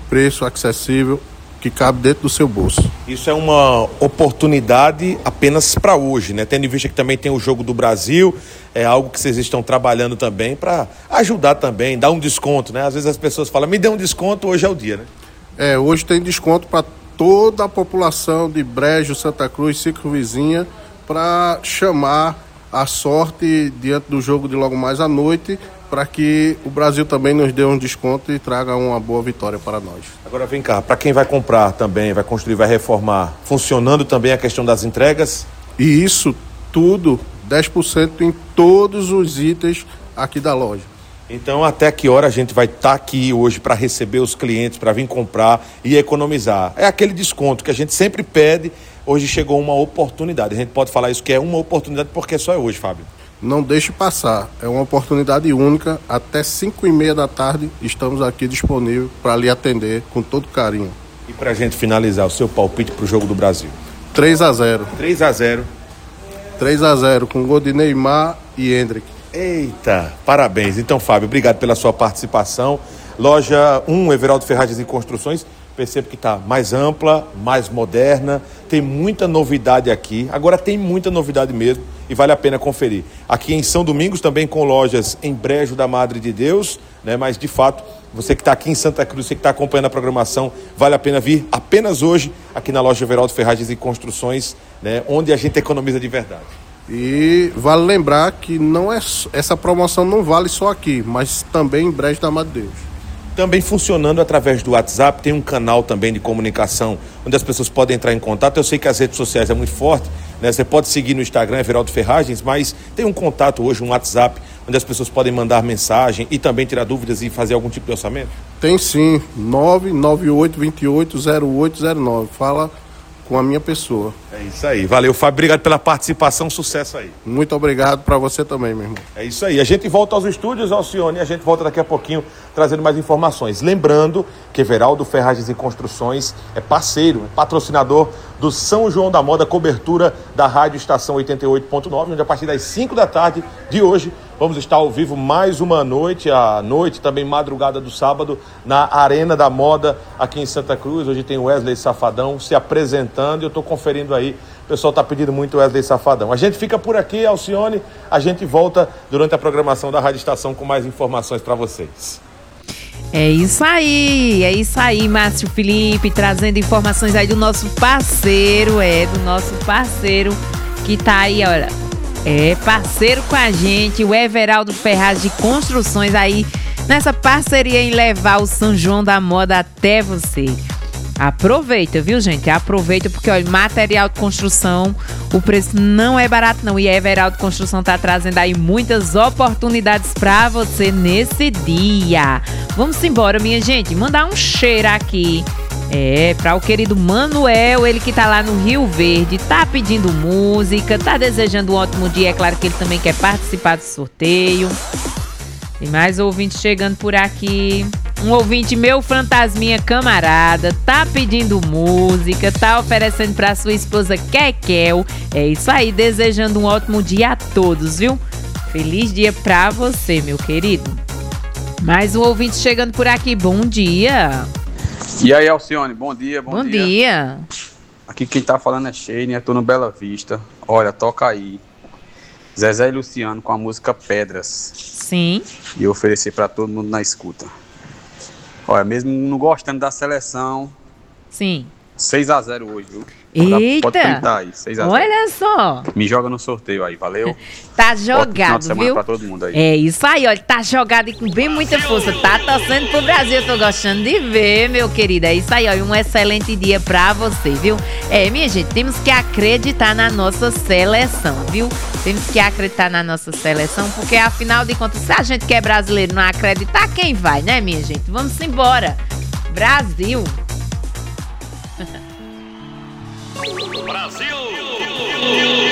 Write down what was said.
preço acessível que cabe dentro do seu bolso. Isso é uma oportunidade apenas para hoje, né? Tendo em vista que também tem o Jogo do Brasil, é algo que vocês estão trabalhando também para ajudar também, dar um desconto, né? Às vezes as pessoas falam, me dê um desconto, hoje é o dia, né? Hoje tem desconto para toda a população de Brejo, Santa Cruz, Circunvizinha, para chamar a sorte diante do jogo de logo mais à noite, para que o Brasil também nos dê um desconto e traga uma boa vitória para nós. Agora vem cá, para quem vai comprar também, vai construir, vai reformar, funcionando também a questão das entregas? E isso tudo, 10% em todos os itens aqui da loja. Então até que hora a gente vai estar aqui hoje para receber os clientes, para vir comprar e economizar? É aquele desconto que a gente sempre pede, hoje chegou uma oportunidade. A gente pode falar isso que é uma oportunidade porque só é hoje, Fábio. Não deixe passar, é uma oportunidade única. Até 5h30 da tarde estamos aqui disponíveis para lhe atender com todo carinho. E para a gente finalizar, o seu palpite para o Jogo do Brasil? 3-0. 3-0. 3-0 com gol de Neymar e Hendrick. Eita, parabéns. Então, Fábio, obrigado pela sua participação. Loja 1, Everaldo Ferragens e Construções, percebo que está mais ampla, mais moderna, tem muita novidade aqui. Agora tem muita novidade mesmo e vale a pena conferir. Aqui em São Domingos também com lojas em Brejo da Madre de Deus, né? Mas de fato, você que está aqui em Santa Cruz, você que está acompanhando a programação, vale a pena vir apenas hoje aqui na loja Everaldo Ferragens e Construções, né? Onde a gente economiza de verdade. E vale lembrar que essa promoção não vale só aqui, mas também em Brejo da Madre de Deus. Também funcionando através do WhatsApp, tem um canal também de comunicação, onde as pessoas podem entrar em contato. Eu sei que as redes sociais é muito forte, né? Você pode seguir no Instagram, Everaldo Ferragens, mas tem um contato hoje, um WhatsApp, onde as pessoas podem mandar mensagem e também tirar dúvidas e fazer algum tipo de orçamento? Tem sim, 998280809. Fala com a minha pessoa. É isso aí, valeu, Fábio, obrigado pela participação, sucesso aí. Muito obrigado para você também, meu irmão. É isso aí, a gente volta aos estúdios, Alcione, e a gente volta daqui a pouquinho trazendo mais informações. Lembrando que Everaldo Ferragens e Construções é parceiro, é patrocinador do São João da Moda, cobertura da Rádio Estação 88.9, onde a partir das 5 da tarde de hoje vamos estar ao vivo mais uma noite, à noite, também madrugada do sábado, na Arena da Moda, aqui em Santa Cruz. Hoje tem o Wesley Safadão se apresentando e eu estou conferindo aí. O pessoal está pedindo muito o Wesley Safadão. A gente fica por aqui, Alcione. A gente volta durante a programação da Rádio Estação com mais informações para vocês. É isso aí, Márcio Felipe, trazendo informações aí do nosso parceiro, que tá aí, olha, parceiro com a gente, o Everaldo Ferragens de Construções aí, nessa parceria em levar o São João da Moda até você. Aproveita, viu, gente? Aproveita porque, olha, material de construção, o preço não é barato não. E a Everaldo Construção tá trazendo aí muitas oportunidades pra você nesse dia. Vamos embora, minha gente. Mandar um cheiro aqui. Para o querido Manuel, ele que tá lá no Rio Verde, tá pedindo música, tá desejando um ótimo dia. É claro que ele também quer participar do sorteio. Tem mais ouvintes chegando por aqui. Um ouvinte meu, fantasminha camarada, tá pedindo música, tá oferecendo pra sua esposa Kekel. É isso aí, desejando um ótimo dia a todos, viu? Feliz dia pra você, meu querido. Mais um ouvinte chegando por aqui, bom dia. E aí, Alcione, bom dia. Bom dia. Aqui quem tá falando é Shane, eu tô no Bela Vista. Olha, toca aí Zezé e Luciano com a música Pedras. Sim. E oferecer pra todo mundo na escuta. Olha, mesmo não gostando da seleção, sim, 6-0 hoje, viu? Eita! Pode printar aí, 6-0. Olha só. Me joga no sorteio aí, valeu? Tá jogado, final de semana, viu? Pra todo mundo aí. É isso aí, olha, tá jogado e com bem muita força. Tá torcendo pro Brasil, eu tô gostando de ver, meu querido. É isso aí, ó, um excelente dia pra você, viu? Minha gente, temos que acreditar na nossa seleção, viu? Temos que acreditar na nossa seleção, porque afinal de contas, se a gente que é brasileiro não acreditar, quem vai, né, minha gente? Vamos embora. Brasil! Brasil!